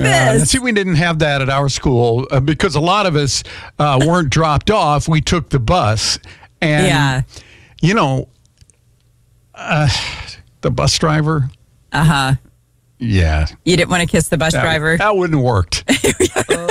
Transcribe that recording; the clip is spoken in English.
this. See, we didn't have that at our school because a lot of us weren't dropped off. We took the bus. And, you know, the bus driver. Uh-huh. Yeah. You didn't want to kiss the bus driver? That wouldn't have worked.